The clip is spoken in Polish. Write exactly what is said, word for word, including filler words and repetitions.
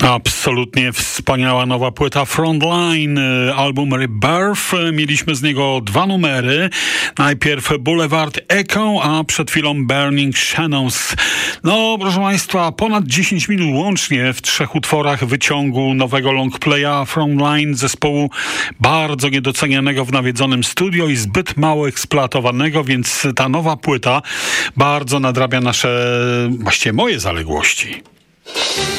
Absolutnie wspaniała nowa płyta Frontline, album Rebirth. Mieliśmy z niego dwa numery. Najpierw Boulevard Echo, a przed chwilą Burning Shadows. No, proszę Państwa, ponad dziesięć minut łącznie w trzech utworach wyciągu nowego longplaya Frontline, zespołu bardzo niedocenianego w nawiedzonym studio i zbyt mało eksploatowanego, więc ta nowa płyta bardzo nadrabia nasze, właściwie moje zaległości.